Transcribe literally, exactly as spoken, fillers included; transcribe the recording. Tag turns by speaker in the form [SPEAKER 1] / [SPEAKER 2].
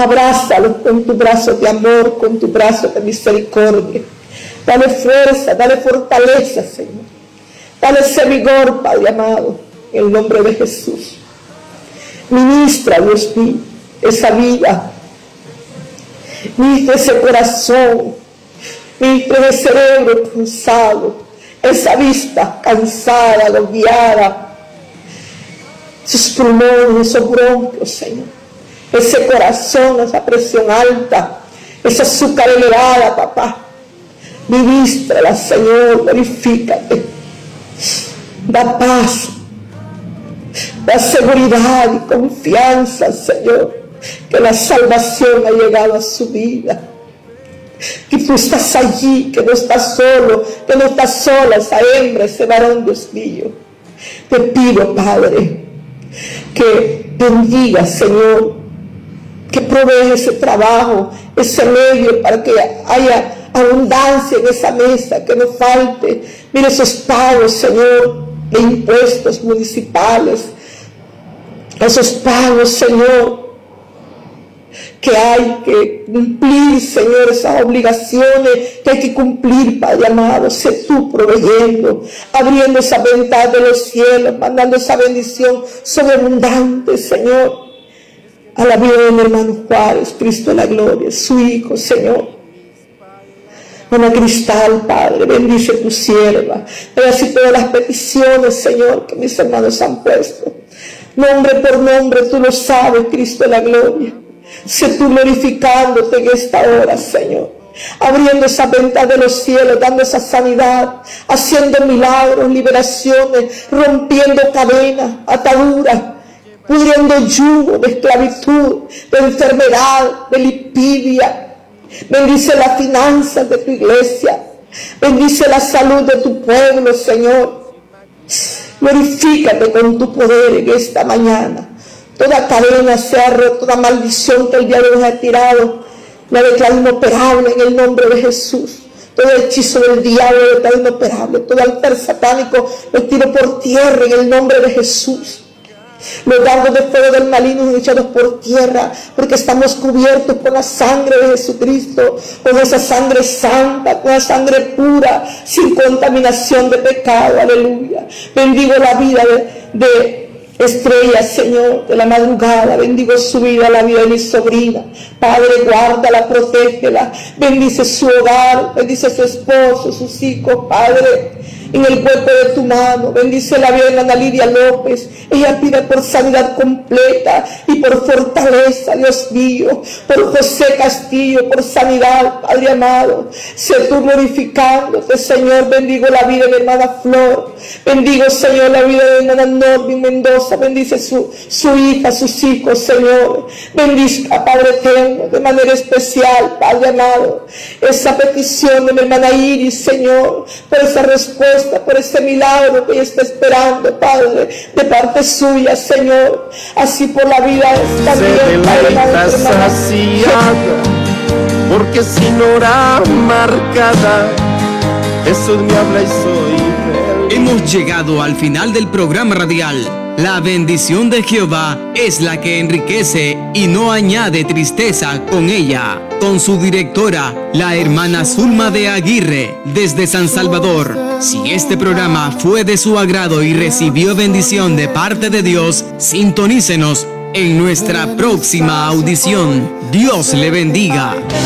[SPEAKER 1] Abrázalos con tu brazo de amor, con tu brazo de misericordia. Dale fuerza, dale fortaleza, Señor. Dale ese vigor, Padre amado, en el nombre de Jesús. Ministra, Dios mío, esa vida. Ministra ese corazón. Ministra ese cerebro cansado. Esa vista cansada, agobiada. Sus pulmones, esos bronquios, Señor. Ese corazón, esa presión alta. Esa azúcar elevada, papá. Ministrala, Señor, glorifícate. Da paz, da seguridad y confianza, Señor, que la salvación ha llegado a su vida. Que tú estás allí, que no estás solo, que no estás sola, esa hembra, ese varón, Dios mío. Te pido, Padre, que bendiga, Señor, que provee ese trabajo, ese medio para que haya abundancia en esa mesa, que no falte. Mira esos pagos, Señor, de impuestos municipales, esos pagos, Señor, que hay que cumplir, Señor, esas obligaciones que hay que cumplir, Padre amado. Sé tú proveyendo, abriendo esa ventana de los cielos, mandando esa bendición sobreabundante, Señor, a la vida de mi hermano Juárez, Cristo de la gloria, su hijo, Señor. Ana Cristal, Padre, bendice tu sierva. Bendice todas las peticiones, Señor, que mis hermanos han puesto. Nombre por nombre, tú lo sabes, Cristo de la gloria. Sé tú glorificándote en esta hora, Señor. Abriendo esa ventana de los cielos, dando esa sanidad, haciendo milagros, liberaciones, rompiendo cadenas, ataduras, pudriendo yugo de esclavitud, de enfermedad, de lipidia. Bendice las finanzas de tu iglesia. Bendice la salud de tu pueblo, Señor. Glorifícate con tu poder en esta mañana. Toda cadena sea rota, toda maldición que el diablo ha tirado, la declaro inoperable en el nombre de Jesús. Todo hechizo del diablo lo declaro inoperable. Todo altar satánico lo tiro por tierra en el nombre de Jesús. Los dardos de fuego del maligno son echados por tierra, porque estamos cubiertos por la sangre de Jesucristo, con esa sangre santa, con esa sangre pura, sin contaminación de pecado. Aleluya. Bendigo la vida de, de Estrella, Señor, de la madrugada. Bendigo su vida, la vida de mi sobrina. Padre, guárdala, protégela. Bendice su hogar, bendice su esposo, sus hijos, Padre, en el cuerpo de tu mano. Bendice la vida de Ana Lidia López. Ella pide por sanidad completa y por fortaleza, Dios mío. Por José Castillo, por sanidad, Padre amado. Sé tú glorificándote, Señor. Bendigo la vida de mi hermana Flor. Bendigo, Señor, la vida de mi hermana Norvin Mendoza. Bendice su, su hija, sus hijos, Señor. Bendiga, Padre eterno, de manera especial, Padre amado, esa petición de mi hermana Iris, Señor, por esa respuesta, por ese milagro que ella está esperando, Padre, de parte suya, Señor. Así por la vida también, Padre amado,
[SPEAKER 2] saciada, porque sin hora marcada Jesús me habla y soy feliz.
[SPEAKER 3] Hemos llegado al final del programa radial. La bendición de Jehová es la que enriquece y no añade tristeza con ella. Con su directora, la hermana Zulma de Aguirre, desde San Salvador. Si este programa fue de su agrado y recibió bendición de parte de Dios, sintonícenos en nuestra próxima audición. Dios le bendiga.